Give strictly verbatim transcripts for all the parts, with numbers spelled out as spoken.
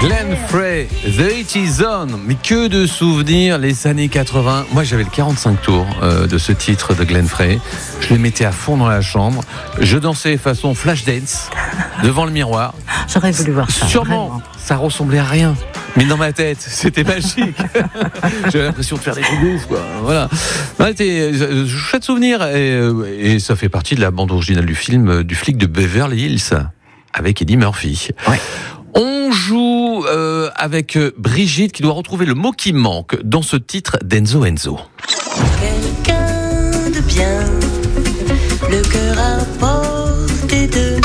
Glenn Frey, The eighty Zone, mais que de souvenirs, les années quatre-vingts. Moi, j'avais le quarante-cinq tours euh, de ce titre de Glenn Frey. Je les mettais à fond dans la chambre. Je dansais façon flash dance devant le miroir. J'aurais voulu voir ça. Sûrement, vraiment. ça ressemblait à rien. Mais dans ma tête, c'était magique. J'avais l'impression de faire des trucs de ouf, quoi. Voilà. C'était euh, chouette souvenir. Et, euh, et ça fait partie de la bande originale du film euh, du flic de Beverly Hills avec Eddie Murphy. Ouais. On joue euh, avec Brigitte qui doit retrouver le mot qui manque dans ce titre d'Enzo Enzo. Quelqu'un de bien, le cœur à portée de...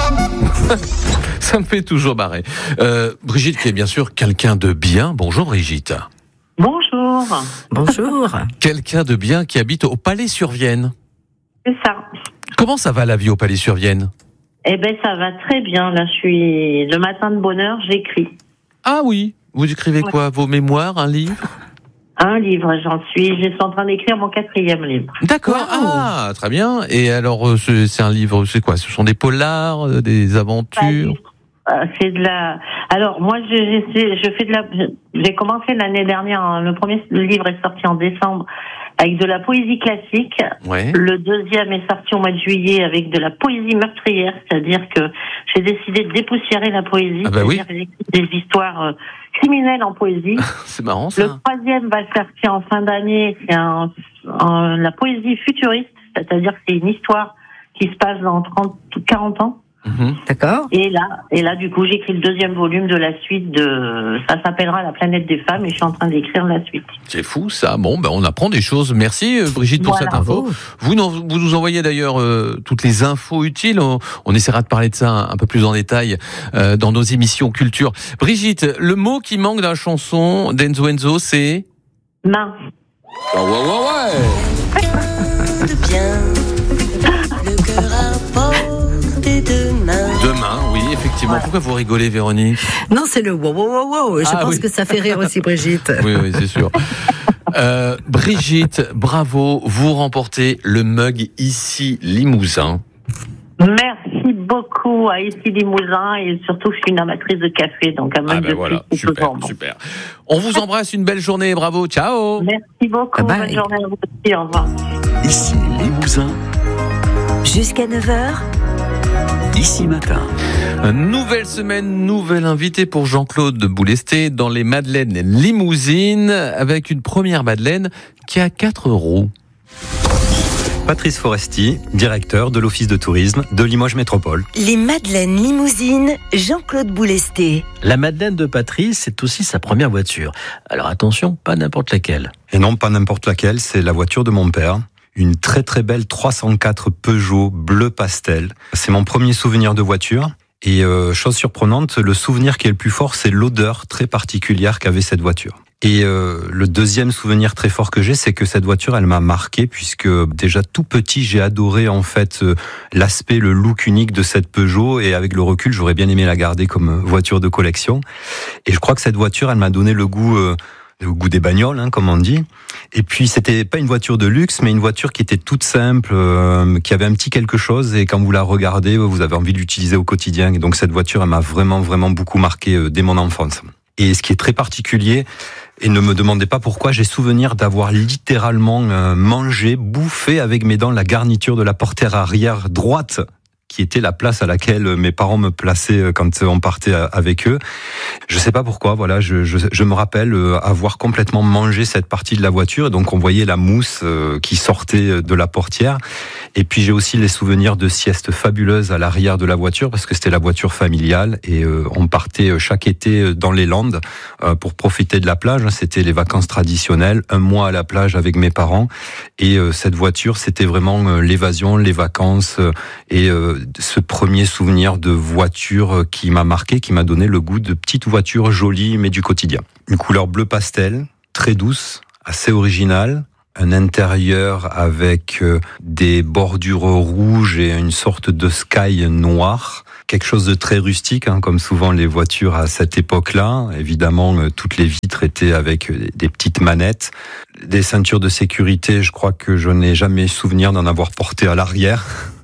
Ça me fait toujours marrer. Euh, Brigitte qui est bien sûr quelqu'un de bien. Bonjour Brigitte. Bonjour. Bonjour. Quelqu'un de bien qui habite au Palais-sur-Vienne. C'est ça. Comment ça va la vie au Palais-sur-Vienne ? Eh ben, ça va très bien. Là, je suis le matin de bonne heure, j'écris. Ah oui, vous écrivez quoi ? Vos mémoires, un livre ? Un livre, j'en suis. Je suis en train d'écrire mon quatrième livre. D'accord. Wow. Ah, très bien. Et alors, euh, c'est c'est un livre, c'est quoi ? Ce sont des polars, euh, des aventures ? Euh, C'est de la. Alors, moi, je, je, je fais de la. J'ai commencé l'année dernière. Hein, le premier livre est sorti en décembre avec de la poésie classique. Ouais. Le deuxième est sorti au mois de juillet avec de la poésie meurtrière, c'est-à-dire que j'ai décidé de dépoussiérer la poésie, Ah bah oui. c'est-à-dire des histoires euh, criminelles en poésie. C'est marrant ça. Le troisième va sortir en fin d'année, c'est un, un, la poésie futuriste, c'est-à-dire que c'est une histoire qui se passe dans trente ou quarante ans. Mhm. D'accord. Et là, et là, du coup, j'écris le deuxième volume de la suite de, ça s'appellera La planète des femmes et je suis en train d'écrire la suite. C'est fou ça. Bon, ben on apprend des choses. Merci euh, Brigitte pour Voilà. cette info. Vous, nous- vous nous envoyez d'ailleurs euh, toutes les infos utiles. On, on essaiera de parler de ça un, un peu plus en détail euh, dans nos émissions culture. Brigitte, le mot qui manque dans la chanson d'Enzo Enzo, c'est Main. ouais, ouais, ouais, ouais. de bien, le cœur à portée de main. Demain, oui, effectivement. Pourquoi vous rigolez, Véronique ? Non, c'est le wow, wow, wow, wow. Je Ah pense oui. que ça fait rire aussi, Brigitte. Oui, oui, c'est sûr. Euh, Brigitte, bravo, vous remportez le mug Ici Limousin. Merci beaucoup à Ici Limousin et surtout, je suis une amatrice de café, donc à Ah même ben de voilà, plus, c'est super, toujours bon. super. On vous embrasse, une belle journée, bravo, ciao. Merci beaucoup, Bye bye. bonne journée à vous aussi, au revoir. Ici Limousin, Jusqu'à neuf heures, ici matin. Nouvelle semaine, nouvelle invitée pour Jean-Claude Boulesté dans les Madeleines Limousines avec une première Madeleine qui a quatre roues. Patrice Foresti, directeur de l'Office de tourisme de Limoges Métropole. les Madeleines Limousines, Jean-Claude Boulesté. La Madeleine de Patrice, c'est aussi sa première voiture. Alors attention, pas n'importe laquelle. Et non, pas n'importe laquelle, c'est la voiture de mon père. Une très très belle trois cent quatre Peugeot bleu pastel. C'est mon premier souvenir de voiture. Et euh, chose surprenante, le souvenir qui est le plus fort, c'est l'odeur très particulière qu'avait cette voiture. Et euh, le deuxième souvenir très fort que j'ai, c'est que cette voiture, elle m'a marqué puisque déjà tout petit, j'ai adoré en fait euh, l'aspect, le look unique de cette Peugeot. Et avec le recul, j'aurais bien aimé la garder comme voiture de collection. Et je crois que cette voiture, elle m'a donné le goût, euh, le goût des bagnoles, hein, comme on dit. Et puis c'était pas une voiture de luxe, mais une voiture qui était toute simple, euh, qui avait un petit quelque chose. Et quand vous la regardez, vous avez envie de l'utiliser au quotidien. Et donc cette voiture, elle m'a vraiment vraiment beaucoup marqué euh, dès mon enfance. Et ce qui est très particulier, et ne me demandez pas pourquoi, j'ai souvenir d'avoir littéralement euh, mangé, bouffé avec mes dents la garniture de la portière arrière droite, qui était la place à laquelle mes parents me plaçaient quand on partait avec eux. Je sais pas pourquoi, voilà, je, je, je me rappelle avoir complètement mangé cette partie de la voiture, et donc on voyait la mousse qui sortait de la portière. Et puis j'ai aussi les souvenirs de siestes fabuleuses à l'arrière de la voiture, parce que c'était la voiture familiale, et euh, on partait chaque été dans les Landes euh, pour profiter de la plage. C'était les vacances traditionnelles, un mois à la plage avec mes parents, et euh, cette voiture, c'était vraiment euh, l'évasion, les vacances, euh, et euh, ce premier souvenir de voiture qui m'a marqué, qui m'a donné le goût de petite voiture jolie, mais du quotidien. Une couleur bleu pastel, très douce, assez originale. Un intérieur avec des bordures rouges et une sorte de sky noir. Quelque chose de très rustique, hein, comme souvent les voitures à cette époque-là. Évidemment, toutes les vitres étaient avec des petites manettes. Des ceintures de sécurité, je crois que je n'ai jamais souvenir d'en avoir porté à l'arrière.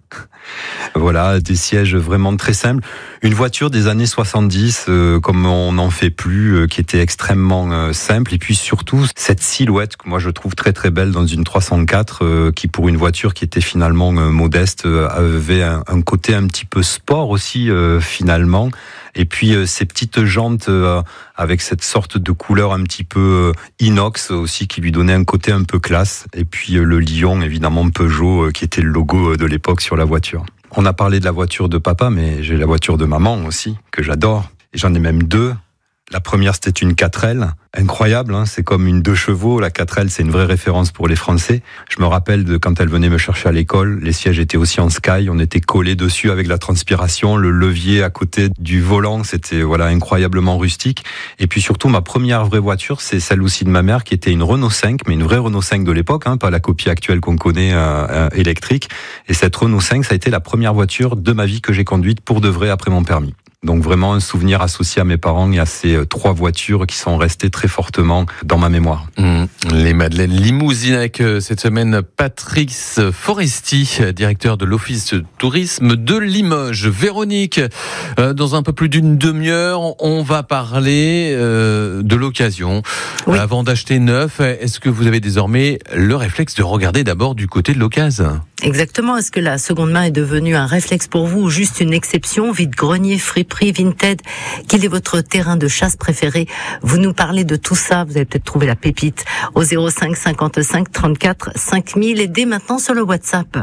Voilà, des sièges vraiment très simples. Une voiture des années soixante-dix, euh, comme on n'en fait plus, euh, qui était extrêmement euh, simple. Et puis surtout, cette silhouette que moi je trouve très très belle dans une trois cent quatre, euh, qui pour une voiture qui était finalement euh, modeste, euh, avait un, un côté un petit peu sport aussi euh, finalement. Et puis euh, ces petites jantes euh, avec cette sorte de couleur un petit peu euh, inox aussi qui lui donnait un côté un peu classe. Et puis euh, le lion évidemment Peugeot euh, qui était le logo euh, de l'époque sur la voiture. On a parlé de la voiture de papa, mais j'ai la voiture de maman aussi que j'adore. Et j'en ai même deux. La première, c'était une quatre L. Incroyable, hein, c'est comme une deux chevaux. La quatre L, c'est une vraie référence pour les Français. Je me rappelle de quand elle venait me chercher à l'école, les sièges étaient aussi en sky. On était collés dessus avec la transpiration, le levier à côté du volant. C'était voilà incroyablement rustique. Et puis surtout, ma première vraie voiture, c'est celle aussi de ma mère, qui était une Renault cinq, mais une vraie Renault cinq de l'époque, hein, pas la copie actuelle qu'on connaît euh, euh, électrique. Et cette Renault cinq, ça a été la première voiture de ma vie que j'ai conduite pour de vrai après mon permis. Donc vraiment un souvenir associé à mes parents et à ces trois voitures qui sont restées très fortement dans ma mémoire. Mmh, les Madeleines Limousines avec cette semaine Patrice Foresti, directeur de l'Office de tourisme de Limoges. Véronique, dans un peu plus d'une demi-heure, on va parler de l'occasion. Oui. Avant d'acheter neuf, est-ce que vous avez désormais le réflexe de regarder d'abord du côté de l'occasion ? Exactement. Est-ce que la seconde main est devenue un réflexe pour vous ou juste une exception? Vide-grenier, friperie, Vinted, quel est votre terrain de chasse préféré? Vous nous parlez de tout ça, vous avez peut-être trouvé la pépite au zéro cinq cinquante-cinq trente-quatre cinq mille et dès maintenant sur le WhatsApp.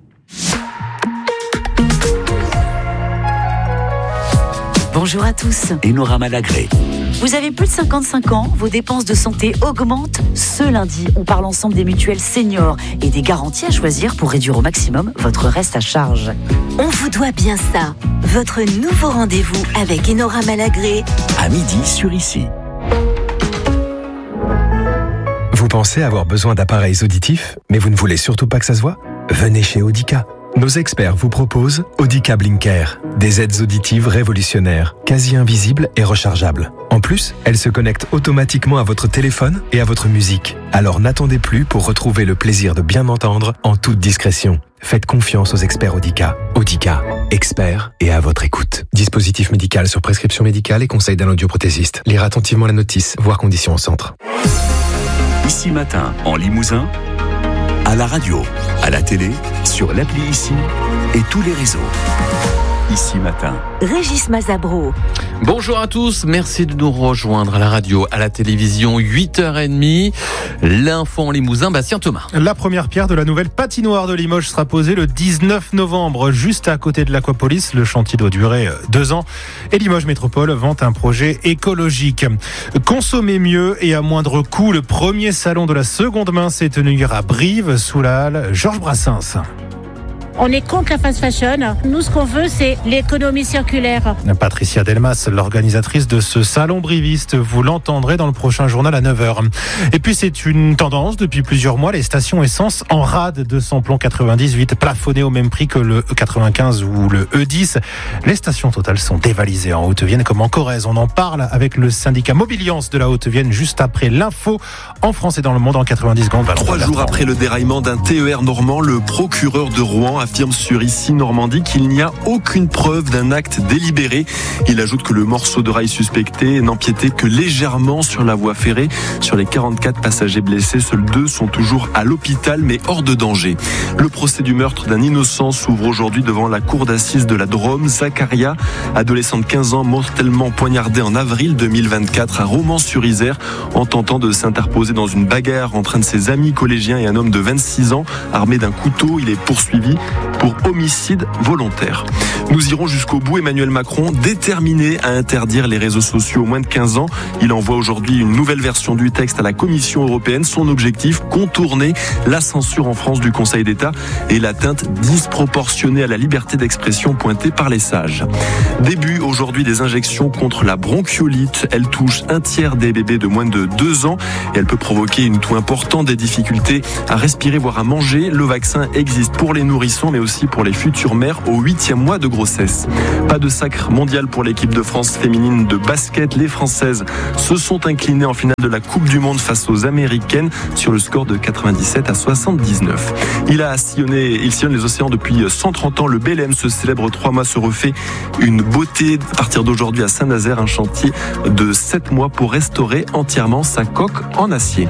Bonjour à tous. Enora Malagré. Vous avez plus de cinquante-cinq ans, vos dépenses de santé augmentent. Ce lundi, on parle ensemble des mutuelles seniors et des garanties à choisir pour réduire au maximum votre reste à charge. On vous doit bien ça. Votre nouveau rendez-vous avec Enora Malagré. À midi sur Ici. Vous pensez avoir besoin d'appareils auditifs, mais vous ne voulez surtout pas que ça se voit? Venez chez Audica. Nos experts vous proposent Audica Blinker, des aides auditives révolutionnaires, quasi invisibles et rechargeables. En plus, elles se connectent automatiquement à votre téléphone et à votre musique. Alors n'attendez plus pour retrouver le plaisir de bien entendre en toute discrétion. Faites confiance aux experts Audica. Audica, experts et à votre écoute. Dispositif médical sur prescription médicale et conseil d'un audioprothésiste. Lire attentivement la notice, voir conditions au centre. Ici Matin, en Limousin, à la radio, à la télé, sur l'appli Ici et tous les réseaux. Ici Matin. Régis Mazabro. Bonjour à tous, merci de nous rejoindre à la radio, à la télévision, huit heures trente. L'info en Limousin, Bastien Thomas. La première pierre de la nouvelle patinoire de Limoges sera posée le dix-neuf novembre, juste à côté de l'Aquapolis. Le chantier doit durer deux ans et Limoges Métropole vante un projet écologique. Consommer mieux et à moindre coût, le premier salon de la seconde main s'est tenu hier à Brive, sous la halle Georges Brassens. On est contre la fast fashion. Nous, ce qu'on veut, c'est l'économie circulaire. Patricia Delmas, l'organisatrice de ce salon briviste, vous l'entendrez dans le prochain journal à neuf heures. Et puis, c'est une tendance depuis plusieurs mois. Les stations essence en rade de samplon quatre-vingt-dix-huit, plafonnées au même prix que le E quatre-vingt-quinze ou le E dix. Les stations Total sont dévalisées en Haute-Vienne comme en Corrèze. On en parle avec le syndicat Mobiliance de la Haute-Vienne juste après l'info en France et dans le monde en quatre-vingt-dix secondes. Trois jours après le déraillement d'un T E R normand, le procureur de Rouen affirme sur Ici Normandie qu'il n'y a aucune preuve d'un acte délibéré. Il ajoute que le morceau de rail suspecté n'empiétait que légèrement sur la voie ferrée. Sur les quarante-quatre passagers blessés, seuls deux sont toujours à l'hôpital mais hors de danger. Le procès du meurtre d'un innocent s'ouvre aujourd'hui devant la cour d'assises de la Drôme. Zacharia, adolescent de quinze ans, mortellement poignardé en avril deux mille vingt-quatre à Romans-sur-Isère en tentant de s'interposer dans une bagarre entre un de ses amis collégiens et un homme de vingt-six ans armé d'un couteau. Il est poursuivi pour homicide volontaire. Nous irons jusqu'au bout. Emmanuel Macron, déterminé à interdire les réseaux sociaux aux moins de quinze ans. Il envoie aujourd'hui une nouvelle version du texte à la Commission européenne. Son objectif, contourner la censure en France du Conseil d'État et l'atteinte disproportionnée à la liberté d'expression pointée par les sages. Début aujourd'hui des injections contre la bronchiolite. Elle touche un tiers des bébés de moins de deux ans et elle peut provoquer une toux importante, des difficultés à respirer voire à manger. Le vaccin existe pour les nourrissons lactation, mais aussi pour les futures mères au huitième mois de grossesse. Pas de sacre mondial pour l'équipe de France féminine de basket. Les Françaises se sont inclinées en finale de la Coupe du Monde face aux Américaines sur le score de quatre-vingt-dix-sept à soixante-dix-neuf. Il a sillonné, il sillonne les océans depuis cent trente ans. Le B L M, ce célèbre trois mâts, se refait une beauté à partir d'aujourd'hui à Saint-Nazaire, un chantier de sept mois pour restaurer entièrement sa coque en acier.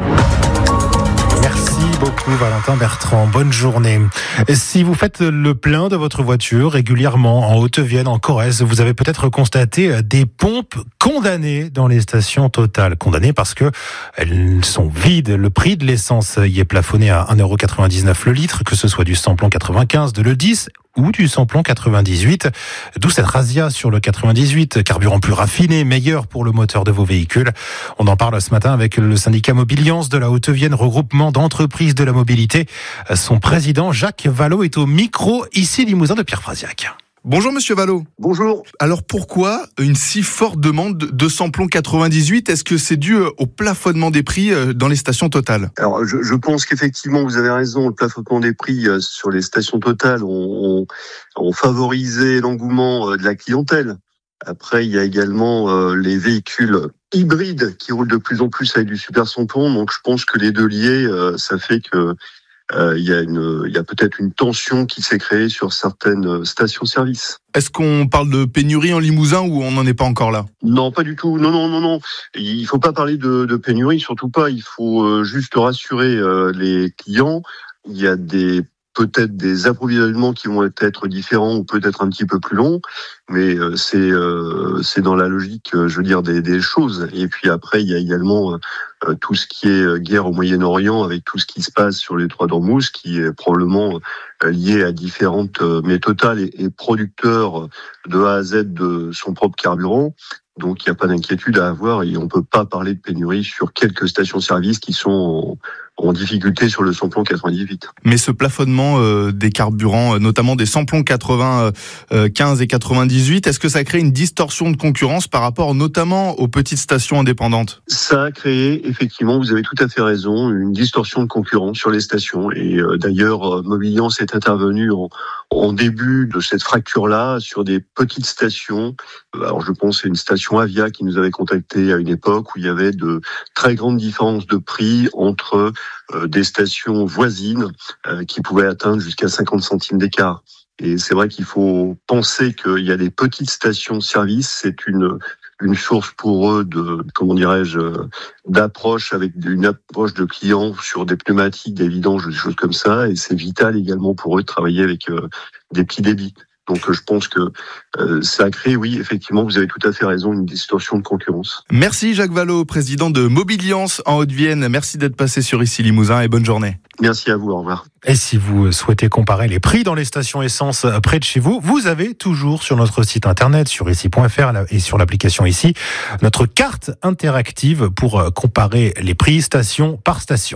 Merci beaucoup Valentin Bertrand, bonne journée. Si vous faites le plein de votre voiture régulièrement en Haute-Vienne, en Corrèze, vous avez peut-être constaté des pompes condamnées dans les stations Total. Condamnées parce que elles sont vides. Le prix de l'essence y est plafonné à un euro quatre-vingt-dix-neuf le litre, que ce soit du samplon quatre-vingt-quinze, de l'E dix ou du samplon quatre-vingt-dix-huit. D'où cette razzia sur le quatre-vingt-dix-huit, carburant plus raffiné, meilleur pour le moteur de vos véhicules. On en parle ce matin avec le syndicat Mobiliance de la Haute-Vienne, regroupement d'entreprises de la mobilité. Son président Jacques Vallot est au micro, ici Limousin de Pierre Frasiac. Bonjour Monsieur Vallot. Bonjour. Alors pourquoi une si forte demande de samplon quatre-vingt-dix-huit ? Est-ce que c'est dû au plafonnement des prix dans les stations Total ? Alors je, je pense qu'effectivement vous avez raison, le plafonnement des prix sur les stations Total ont, ont, ont favorisé l'engouement de la clientèle. Après il y a également euh, les véhicules hybrides qui roulent de plus en plus avec du super samplon, donc je pense que les deux liés, euh, ça fait que Euh, il y a une, il y a peut-être une tension qui s'est créée sur certaines stations-service. Est-ce qu'on parle de pénurie en Limousin ou on n'en est pas encore là ? Non, pas du tout. Non, non, non, non. Il faut pas parler de, de pénurie, surtout pas. Il faut euh, juste rassurer euh, les clients. Il y a des peut-être des approvisionnements qui vont être différents ou peut-être un petit peu plus longs, mais euh, c'est euh, c'est dans la logique, euh, je veux dire, des, des choses. Et puis après, il y a également euh, tout ce qui est guerre au Moyen-Orient, avec tout ce qui se passe sur les trois d'Ormuz, qui est probablement euh, lié à différentes... Euh, mais Total est, est producteur de A à Z de son propre carburant. Donc il n'y a pas d'inquiétude à avoir et on ne peut pas parler de pénurie sur quelques stations-service qui sont en, en difficulté sur le samplon quatre-vingt-dix-huit. Mais ce plafonnement euh, des carburants, notamment des samplons quatre-vingt-quinze et quatre-vingt-dix-huit, est-ce que ça crée une distorsion de concurrence par rapport notamment aux petites stations indépendantes ? Ça a créé, effectivement, vous avez tout à fait raison, une distorsion de concurrence sur les stations. Et euh, d'ailleurs, Mobiliance est intervenu en, en début de cette fracture-là sur des petites stations. Alors je pense à une station Avia qui nous avait contacté à une époque où il y avait de très grandes différences de prix entre euh, des stations voisines euh, qui pouvaient atteindre jusqu'à cinquante centimes d'écart. Et c'est vrai qu'il faut penser qu'il y a des petites stations-service, c'est une une source pour eux de, comment dirais-je, d'approche avec une approche de clients sur des pneumatiques, des vidanges, des choses comme ça. Et c'est vital également pour eux de travailler avec euh, des petits débits. Donc je pense que euh, ça a créé, oui, effectivement, vous avez tout à fait raison, une distorsion de concurrence. Merci Jacques Vallot, président de Mobiliance en Haute-Vienne. Merci d'être passé sur Ici Limousin et bonne journée. Merci à vous, au revoir. Et si vous souhaitez comparer les prix dans les stations essence près de chez vous, vous avez toujours sur notre site internet, sur ici point f r et sur l'application Ici, notre carte interactive pour comparer les prix station par station.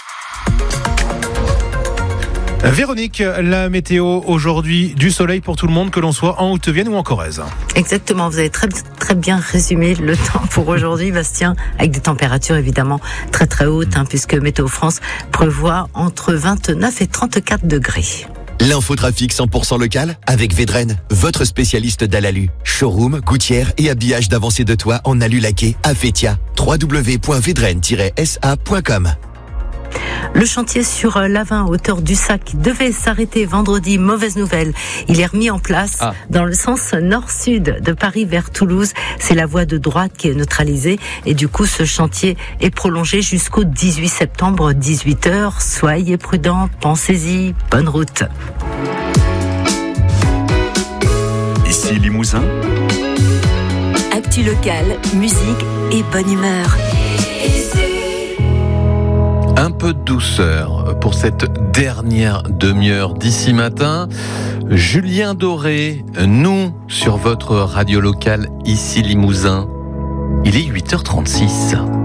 Véronique, la météo aujourd'hui, du soleil pour tout le monde, que l'on soit en Haute-Vienne ou en Corrèze. Exactement, vous avez très, très bien résumé le temps pour aujourd'hui, Bastien, avec des températures évidemment très très hautes, hein, puisque Météo France prévoit entre vingt-neuf et trente-quatre degrés. L'infotrafic cent pour cent local avec Vedren, votre spécialiste d'Alalu. Showroom, gouttière et habillage d'avancée de toit en alu laqué à Fétia. w w w point vedren tiret s a point com. Le chantier sur l'Avin, hauteur du Sac, devait s'arrêter vendredi. Mauvaise nouvelle. Il est remis en place ah. dans le sens nord-sud de Paris vers Toulouse. C'est la voie de droite qui est neutralisée. Et du coup, ce chantier est prolongé jusqu'au dix-huit septembre, dix-huit heures. Soyez prudents, pensez-y. Bonne route. Ici Limousin. Actu locale, musique et bonne humeur. Un peu de douceur pour cette dernière demi-heure d'ici matin. Julien Doré, nous, sur votre radio locale, ici Limousin. Il est huit heures trente-six.